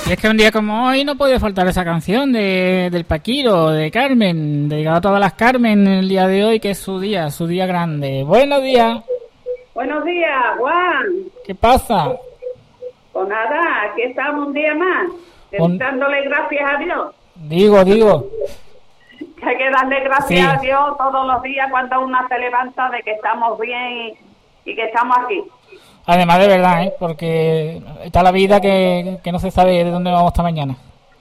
Y es que un día como hoy no puede faltar esa canción del Paquiro, de Carmen, dedicada a todas las Carmen en el día de hoy, que es su día grande. Buenos días. Buenos días, Juan. ¿Qué pasa? Pues nada, aquí estamos un día más, dándole gracias a Dios. Digo. Que hay que darle gracias Sí. a Dios todos los días cuando uno se levanta de que estamos bien y que estamos aquí. Además, de verdad, porque está la vida que no se sabe de dónde vamos esta mañana.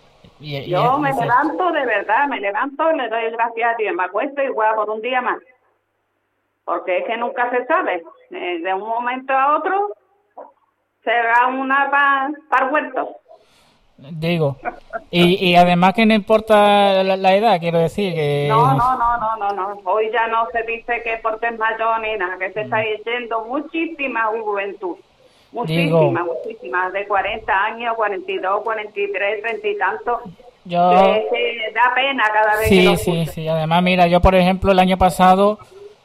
Yo me levanto, de verdad, me levanto y le doy gracias a Dios. Me acuesto igual por un día más. Porque es que nunca se sabe. De un momento a otro se va una para el huerto. Digo. Y además que no importa la edad, quiero decir que... No. Hoy ya no se dice que portes mayor ni nada, que se está yendo muchísima juventud. Muchísimas, de 40 años, 42, 43, 30 y tantos. Que da pena cada vez que lo escucho. Sí. Además, mira, yo por ejemplo el año pasado,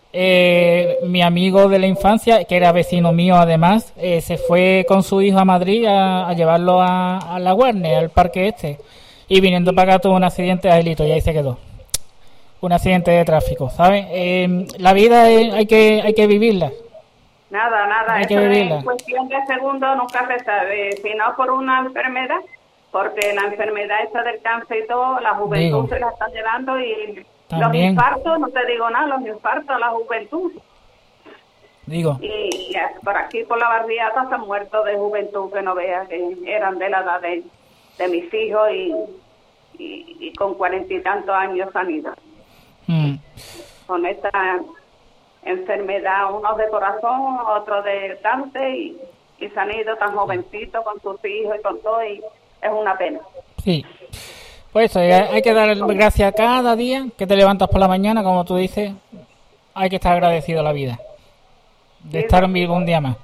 mi amigo de la infancia, que era vecino mío además, se fue con su hijo a Madrid a llevarlo a la Warner, al parque este. Y viniendo para acá tuvo un accidente de Ailito y ahí se quedó. Un accidente de tráfico, ¿sabes? La vida hay que vivirla. Nada, eso es cuestión de segundos, nunca se sabe. Si no por una enfermedad, porque la enfermedad esta del cáncer y todo, la juventud se la están llevando y también. Los infartos, no te digo nada, los infartos, la juventud. Digo. Y por aquí, por la barriada, se han muerto de juventud, que no veas, que eran de la edad de mis hijos y con 40 y tantos años han ido. Con esta enfermedad, unos de corazón, otros de cáncer y se han ido tan jovencitos con sus hijos y con todo, y es una pena. Sí. Pues hay que dar gracias cada día que te levantas por la mañana, como tú dices, hay que estar agradecido a la vida de estar vivo un día más.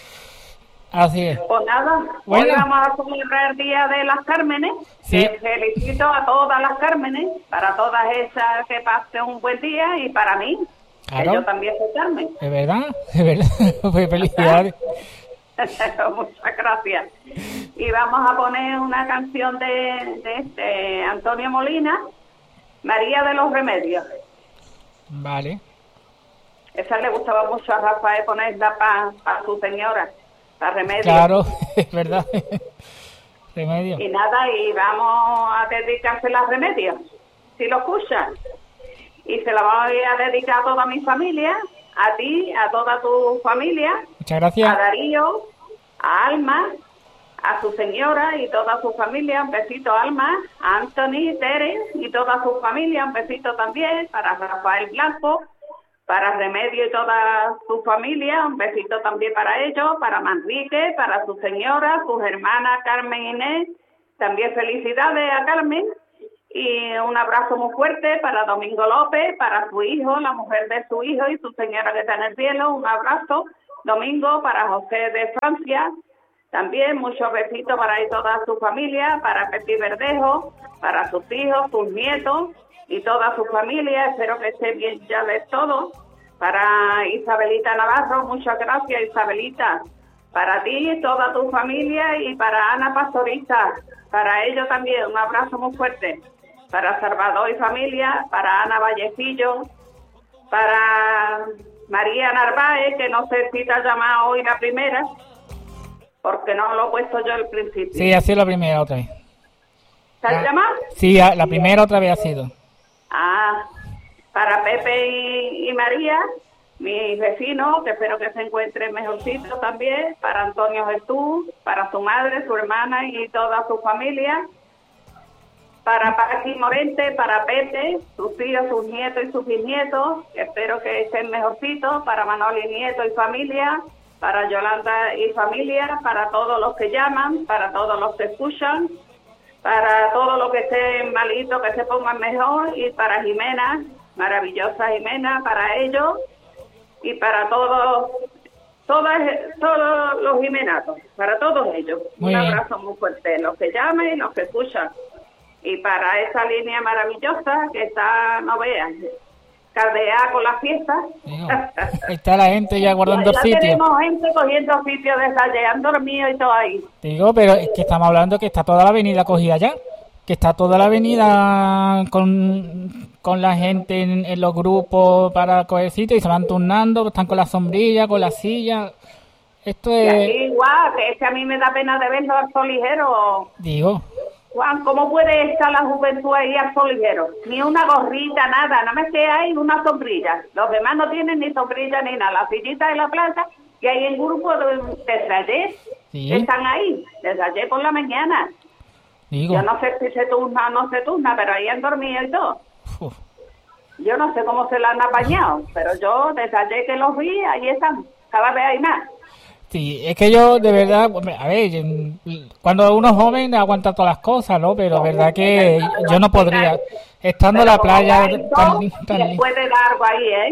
Así es. Pues nada, hoy vamos a celebrar el Día de las Cármenes. Sí. Felicito a todas las Cármenes, para todas esas que pasen un buen día y para mí, claro. Que yo también soy Carmen. Es verdad. Pues felicidades. Muchas gracias. Y vamos a poner una canción de Antonio Molina, María de los Remedios. Vale. Esa le gustaba mucho a Rafael ponerla para su señora, para Remedios. Claro, es verdad. Remedios. Y nada, y vamos a dedicársela a Remedios, si lo escuchas. Y se la voy a dedicar a toda mi familia, a ti, a toda tu familia. Muchas gracias. A Darío, a Alma, a su señora y toda su familia, un besito Alma, a Anthony, Tere y toda su familia, un besito también, para Rafael Blanco, para Remedio y toda su familia, un besito también para ellos, para Manrique, para su señora, sus hermanas Carmen e Inés, también felicidades a Carmen, y un abrazo muy fuerte para Domingo López, para su hijo, la mujer de su hijo y su señora que está en el cielo, un abrazo, Domingo, para José de Francia, también muchos besitos para toda su familia, para Peti Verdejo, para sus hijos, sus nietos y toda su familia, espero que esté bien ya de todo. Para Isabelita Navarro, muchas gracias Isabelita, para ti, toda tu familia y para Ana Pastorista, para ellos también un abrazo muy fuerte. Para Salvador y familia, para Ana Vallecillo, para María Narváez, que no sé si te ha llamado hoy la primera, porque no lo he puesto yo al principio. Sí, ha sido la primera otra vez. ¿Te has llamado? Sí, la primera otra vez ha sido. Para Pepe y María, mis vecinos, que espero que se encuentren mejorcito también, para Antonio Jesús, para su madre, su hermana y toda su familia, para Paqui Morente, para Pepe, sus hijos, sus nietos y sus bisnietos, que espero que estén mejorcitos, para Manoli Nieto y familia, para Yolanda y familia, para todos los que llaman, para todos los que escuchan, para todos los que estén malitos, que se pongan mejor, y para Jimena, maravillosa Jimena, para ellos, y para todos los jimenatos, para todos ellos. Un abrazo muy fuerte, los que llamen y los que escuchan. Y para esa línea maravillosa que está, no vean, caldear con las fiestas. Digo, está la gente ya guardando el Ya sitio. tenemos gente cogiendo sitio desde ayer, han dormido y todo ahí. Digo, pero es que estamos hablando que está toda la avenida cogida ya. Que está toda la avenida con la gente en los grupos para coger sitio y se van turnando, están con la sombrilla, con la silla. Esto Y es... aquí igual, que es que a mí me da pena de verlo al sol ligero. Digo, Juan, ¿cómo puede estar la juventud ahí al sol ligero? Ni una gorrita, nada, nada más que hay una sombrilla. Los demás no tienen ni sombrilla ni nada. La sillita de la plaza, que hay en grupo desde ayer, sí, están ahí, desde ayer por la mañana. digo. Yo no sé si se turna o no se turna, pero ahí han dormido y todo. Uf, Yo no sé cómo se la han apañado, pero yo desde ayer que los vi, ahí están, cada vez hay más. sí, es que yo de verdad, a ver, cuando uno es joven aguanta todas las cosas, ¿no? Pero verdad que yo no podría, estando en la playa le puede dar algo ahí, ¿eh?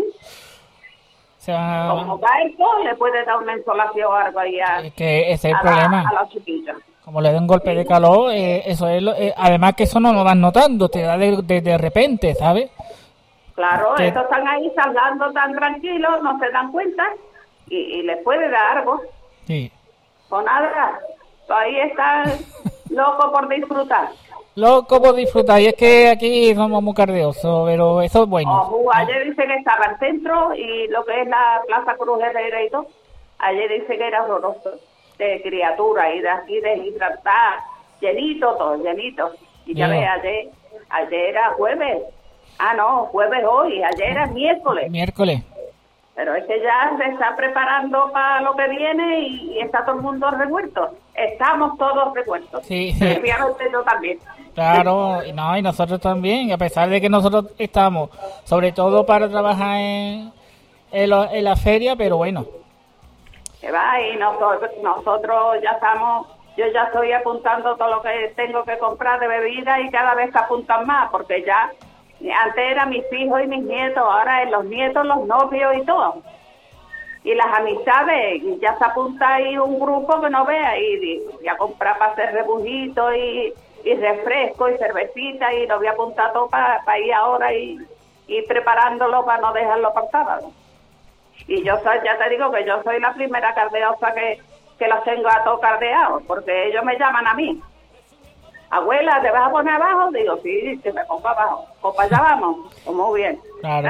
o sea, Como cae el sol, le puede dar una insolación o algo ahí es que ese es el problema. a los chiquillos. Como le da un golpe de calor, eso es además que eso no lo vas notando, te da de repente, ¿sabes? Claro, Que- estos están ahí salgando tan tranquilos, no se dan cuenta y les puede dar algo. Sí. O nada, ahí están locos por disfrutar. Loco por disfrutar, y es que aquí somos muy cardiosos, pero eso es bueno. Ojo, ayer dice que estaba el centro y lo que es la Plaza Cruz Herrera y todo, ayer dice que era horroroso, de criaturas y de aquí deshidratar, llenito todo, llenito. Y ya Ya. ves, ayer era jueves. Ah, no, jueves hoy, ayer era miércoles. Miércoles. Pero es que ya se está preparando para lo que viene y está todo el mundo revuelto. Estamos todos revueltos. Sí. Especialmente yo también. Claro, y no, y nosotros también, a pesar de que nosotros estamos, sobre todo para trabajar en la feria, pero bueno, Que va, y nosotros ya estamos, yo ya estoy apuntando todo lo que tengo que comprar de bebida y cada vez se apuntan más, porque ya antes eran mis hijos y mis nietos, ahora es los nietos, los novios y todo. Y las amistades, y ya se apunta ahí un grupo que no vea y a comprar para hacer rebujitos y refresco y cervecita y lo voy a apuntar todo para ir ahora y preparándolo para no dejarlo para sábado. Y yo soy, ya te digo que yo soy la primera cardeosa que los tengo a todos cardeados, porque ellos me llaman a mí. Abuela, ¿te vas a poner abajo? Digo, sí, que me pongo abajo. Pues para allá vamos. Pues muy bien. claro.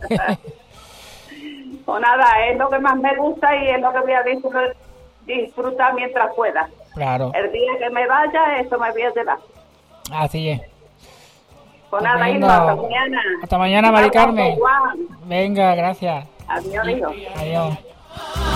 Pues nada, es lo que más me gusta y es lo que voy a disfrutar mientras pueda. Claro, El día que me vaya, eso me voy a llevar. así es. Pues nada, Venga. hijo, hasta mañana. Hasta mañana, Mari Carmen. Juan. Venga, gracias. Adiós, hijo. Adiós.